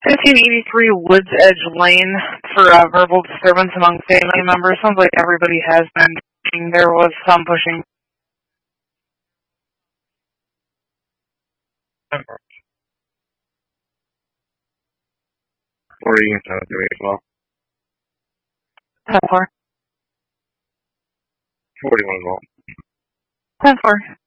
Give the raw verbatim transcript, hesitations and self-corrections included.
fifteen eighty-three Woods Edge Lane for uh, verbal disturbance among family members. Sounds like everybody has been pushing. There was some pushing. Or you can send it to me as well. ten four. forty-one as well. ten four.